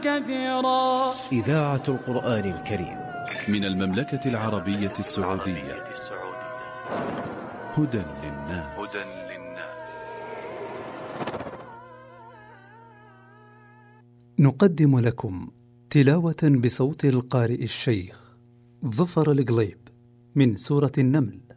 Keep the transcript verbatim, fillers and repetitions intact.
كثيرا. إذاعة القرآن الكريم من المملكة العربية السعودية. هدى للناس. نقدم لكم تلاوة بصوت القارئ الشيخ ظفر القليب من سورة النمل